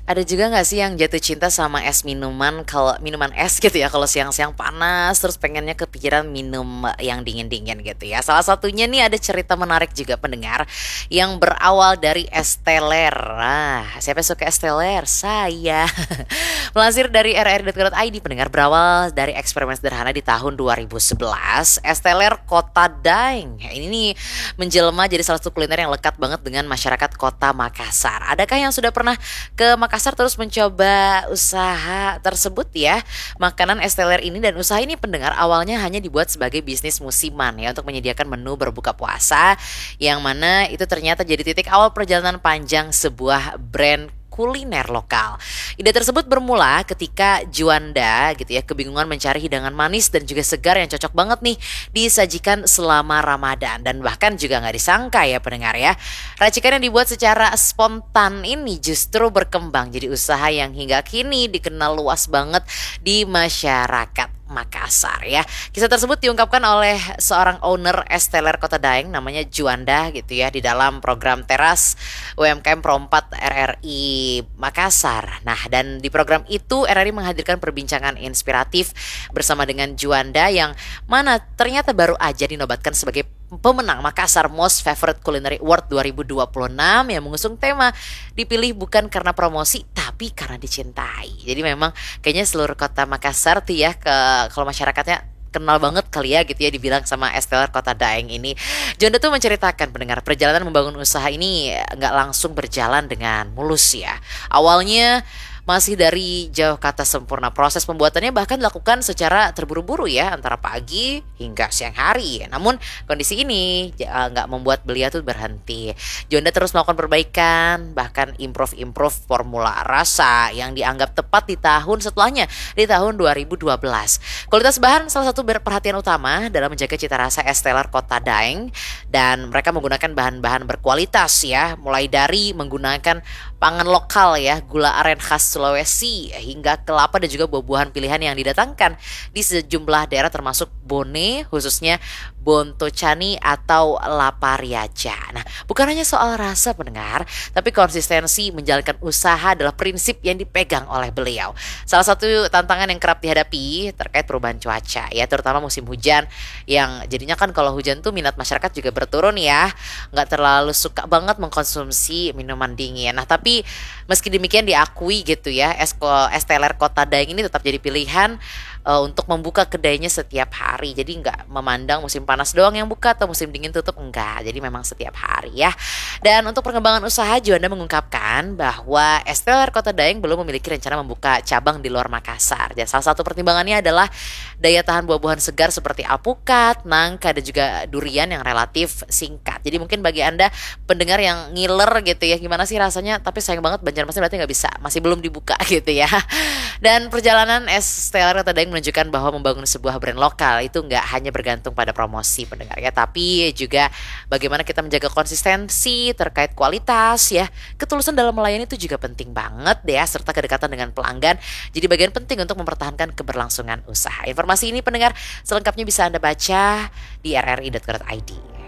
Ada juga nggak sih yang jatuh cinta sama es minuman kalau minuman es gitu ya kalau siang-siang panas terus pengennya kepikiran minum yang dingin-dingin gitu ya. Salah satunya nih ada cerita menarik juga pendengar yang berawal dari es teler. Nah, siapa yang suka es teler? Saya. Melansir dari rri.co.id pendengar berawal dari eksperimen sederhana di tahun 2011, es teler Kota Daeng. Ini nih menjelma jadi salah satu kuliner yang lekat banget dengan masyarakat Kota Makassar. Adakah yang sudah pernah ke Makassar terus mencoba usaha tersebut ya? Makanan es teler ini dan usaha ini pendengar awalnya hanya dibuat sebagai bisnis musiman ya untuk menyediakan menu berbuka puasa yang mana itu ternyata jadi titik awal perjalanan panjang sebuah brand kuliner lokal. Ide tersebut bermula ketika Juanda gitu ya kebingungan mencari hidangan manis dan juga segar yang cocok banget nih disajikan selama Ramadan dan bahkan juga nggak disangka ya pendengar ya. Racikan yang dibuat secara spontan ini justru berkembang jadi usaha yang hingga kini dikenal luas banget di masyarakat Makassar ya. Kisah tersebut diungkapkan oleh seorang owner es teler Kota Daeng namanya Juanda gitu ya di dalam program Teras UMKM Pro 4 RRI Makassar. Nah, dan di program itu RRI menghadirkan perbincangan inspiratif bersama dengan Juanda yang mana ternyata baru aja dinobatkan sebagai pemenang Makassar Most Favorite Culinary Award 2026 yang mengusung tema dipilih bukan karena promosi tapi karena dicintai. Jadi memang kayaknya seluruh kota Makassar tuh ya kalau masyarakatnya kenal banget kali ya gitu ya dibilang sama es teler Kota Daeng ini. Jonda tuh menceritakan pendengar perjalanan membangun usaha ini nggak langsung berjalan dengan mulus ya. Awalnya masih dari jauh kata sempurna. Proses pembuatannya bahkan dilakukan secara terburu-buru ya antara pagi hingga siang hari. Namun kondisi ini nggak membuat beliau tuh berhenti. Jonda terus melakukan perbaikan bahkan improve formula rasa yang dianggap tepat di tahun setelahnya di tahun 2012. Kualitas bahan salah satu perhatian utama dalam menjaga cita rasa es teler Kota Daeng dan mereka menggunakan bahan-bahan berkualitas ya mulai dari menggunakan pangan lokal ya, gula aren khas Sulawesi hingga kelapa dan juga buah-buahan pilihan yang didatangkan di sejumlah daerah termasuk Bone khususnya Bontocani atau Lapariaja. Nah, bukan hanya soal rasa pendengar, tapi konsistensi menjalankan usaha adalah prinsip yang dipegang oleh beliau. Salah satu tantangan yang kerap dihadapi terkait perubahan cuaca ya, terutama musim hujan yang jadinya kan kalau hujan tuh minat masyarakat juga berturun ya, nggak terlalu suka banget mengkonsumsi minuman dingin. Nah, tapi meski demikian diakui gitu ya, es teler Kota Daeng ini tetap jadi pilihan untuk membuka kedainya setiap hari. Jadi nggak memandang musim panas doang yang buka atau musim dingin tutup, enggak. Jadi memang setiap hari ya. Dan untuk pengembangan usaha Juanda mengungkapkan bahwa es teler Kota Daeng belum memiliki rencana membuka cabang di luar Makassar. Dan salah satu pertimbangannya adalah daya tahan buah-buahan segar seperti alpukat, nangka dan juga durian yang relatif singkat. Jadi mungkin bagi Anda pendengar yang ngiler gitu ya, gimana sih rasanya? Tapi sayang banget Banjarmasin berarti nggak bisa, masih belum dibuka gitu ya. Dan perjalanan es teler Kota Daeng menunjukkan bahwa membangun sebuah brand lokal itu nggak hanya bergantung pada promosi pendengar ya, tapi juga bagaimana kita menjaga konsistensi terkait kualitas ya. Ketulusan dalam melayani itu juga penting banget deh ya, serta kedekatan dengan pelanggan. Jadi bagian penting untuk mempertahankan keberlangsungan usaha. Informasi ini pendengar selengkapnya bisa Anda baca di rri.co.id.